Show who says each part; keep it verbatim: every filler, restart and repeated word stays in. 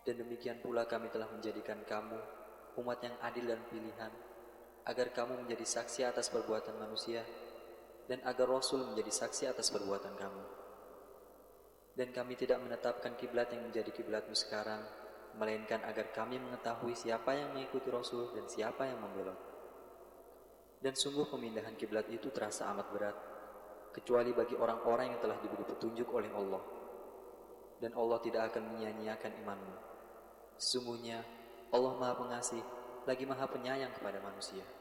Speaker 1: Dan demikian pula kami telah menjadikan kamu umat yang adil dan pilihan, agar kamu menjadi saksi atas perbuatan manusia, dan agar Rasul menjadi saksi atas perbuatan kamu. Dan kami tidak menetapkan kiblat yang menjadi kiblatmu sekarang, melainkan agar kami mengetahui siapa yang mengikuti Rasul dan siapa yang membelot. Dan sungguh pemindahan kiblat itu terasa amat berat, kecuali bagi orang-orang yang telah diberi petunjuk oleh Allah. Dan Allah tidak akan menyia-nyiakan imanmu. Sesungguhnya Allah Maha Pengasih lagi Maha Penyayang kepada manusia.